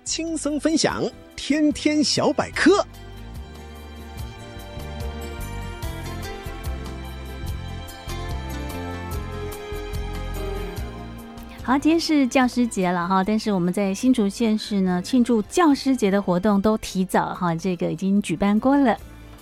轻松分享，天天小百科。 好，今天是教师节了哈，但是我们在新竹县市呢，庆祝教师节的活动都提早哈，这个已经举办过了。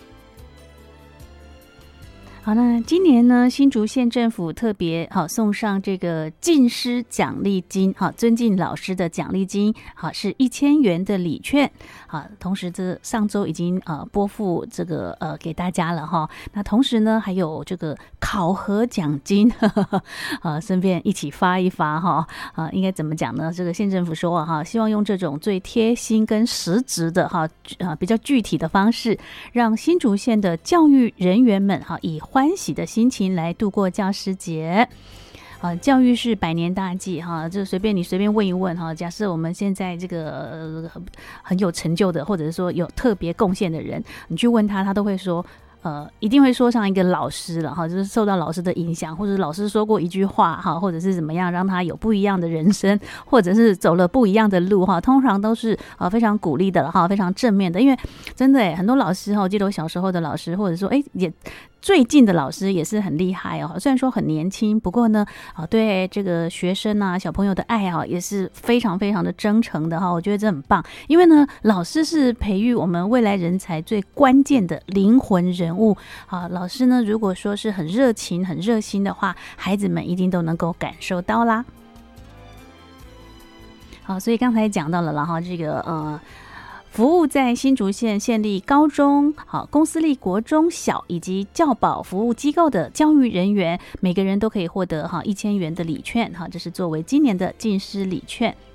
好，那今年呢，新竹县政府特别送上这个敬师奖励金，尊敬老师的奖励金，是1000元的礼券，同时这上周已经拨付这个给大家了哈。那同时呢，还有这个考核奖金，顺便一起发一发哈。应该怎么讲呢？这个县政府说希望用这种最贴心跟实质的比较具体的方式，让新竹县的教育人员们以欢喜的心情来度过教师节。教育是百年大计就随便问一问假设我们现在这个很有成就的，或者是说有特别贡献的人，你去问他，他都会说一定会说上一个老师了就是受到老师的影响，或者老师说过一句话或者是怎么样让他有不一样的人生，或者是走了不一样的路通常都是非常鼓励的了非常正面的。因为真的很多老师我记得我小时候的老师，或者说也最近的老师也是很厉害虽然说很年轻，不过呢对这个学生小朋友的爱也是非常非常的真诚的我觉得这很棒。因为呢老师是培育我们未来人才最关键的灵魂人物老师呢如果说是很热情很热心的话，孩子们一定都能够感受到啦。好，所以刚才讲到了啦这个服务在新竹县县立高中、公私立国中小以及教保服务机构的教育人员，每个人都可以获得1000元的礼券这是作为今年的敬师礼券。